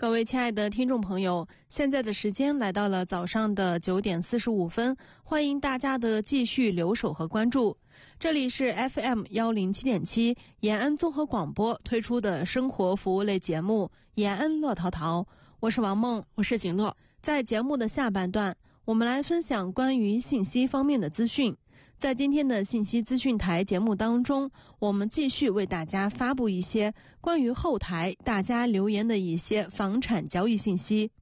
各位亲爱的听众朋友，现在的时间来到了早上的9点45分，欢迎大家的继续留守和关注。这里是 FM107.7 延安综合广播推出的生活服务类节目延安乐淘淘，我是王梦， 我是景诺。 在节目的下半段，我们来分享关于信息方面的资讯。在今天的信息资讯台节目当中，我们继续为大家发布一些关于后台大家留言的一些房产交易信息。